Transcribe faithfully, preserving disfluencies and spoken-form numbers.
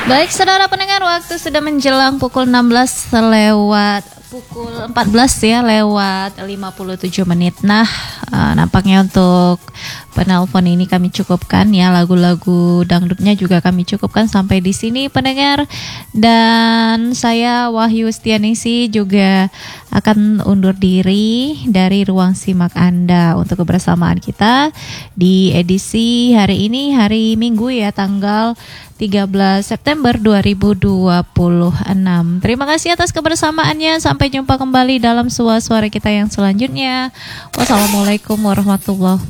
Baik saudara pendengar, waktu sudah menjelang pukul enam belas lewat pukul empat belas ya, lewat lima puluh tujuh menit. Nah, uh, nampaknya untuk penelpon ini kami cukupkan ya, lagu-lagu dangdutnya juga kami cukupkan sampai di sini pendengar. Dan saya Wahyu Stianisi juga akan undur diri dari ruang simak Anda untuk kebersamaan kita di edisi hari ini, hari Minggu ya, tanggal tiga belas September dua ribu dua puluh enam. Terima kasih atas kebersamaannya. Sampai jumpa kembali dalam suara-suara kita yang selanjutnya. Wassalamualaikum warahmatullahi wabarakatuh.